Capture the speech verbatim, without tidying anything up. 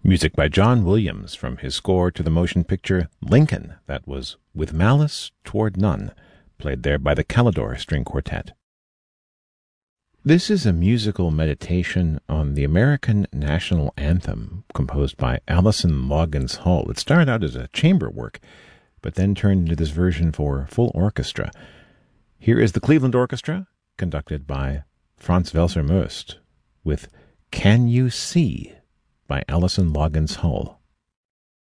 Music by John Williams from his score to the motion picture Lincoln, that was With Malice Toward None, played there by the Calidore String Quartet. This is a musical meditation on the American National Anthem, composed by Allison Loggins Hull. It started out as a chamber work, but then turned into this version for full orchestra. Here is the Cleveland Orchestra, conducted by Franz Welser-Möst, with Can You See by Allison Loggins Hull.